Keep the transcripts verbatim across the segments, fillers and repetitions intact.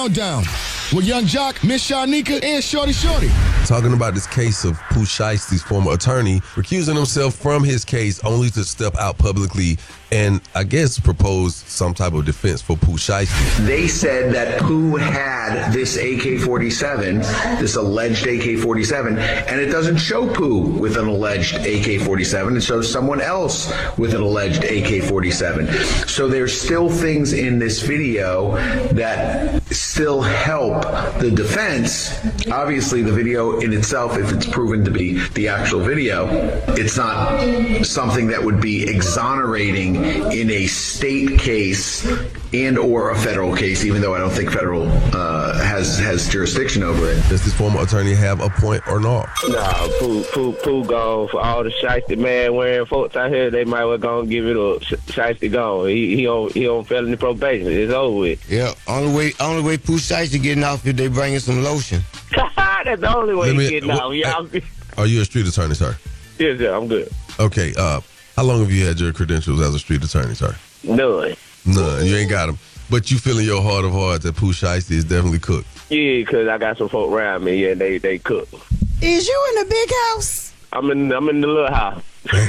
Countdown with Young Jock, Miss Shanika, and Shorty Shorty. Talking about this case of Pooh Shiesty's former attorney recusing himself from his case only to step out publicly and, I guess, propose some type of defense for Pooh Shiesty. They said that Pooh had this A K forty-seven, this alleged A K forty-seven, and it doesn't show Pooh with an alleged A K forty-seven. It shows someone else with an alleged A K forty-seven. So there's still things in this video that still help the defense. Obviously, the video in itself, if it's proven to be the actual video, it's not something that would be exonerating in a state case and or a federal case, even though I don't think federal uh, has has jurisdiction over it. Does this former attorney have a point or not? Nah, Pooh, Pooh, Pooh gone. For all the shiesty man wearing folks out here, they might well go and give it up. Shiesty gone. He he on he on felony probation. It's over with. Yeah, only way only way Pooh Shiesty getting off if they bringing some lotion. That's the only way he's getting off. Yeah, I'm good. Are you a street attorney, sir? Yes, yeah, I'm good. Okay. Uh, how long have you had your credentials as a street attorney, sir? None. None. You ain't got them. But you feel in your heart of hearts that Pooh Shiesty is definitely cooked. Yeah, because I got some folk around me. Yeah, they they cook. Is you in the big house? I'm in I'm in the little house.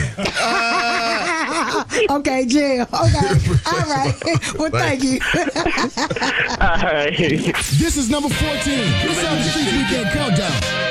Okay, Jill. Okay. All right. Well, thank you. All right. This is number fourteen. This is the Streets Weekend Countdown.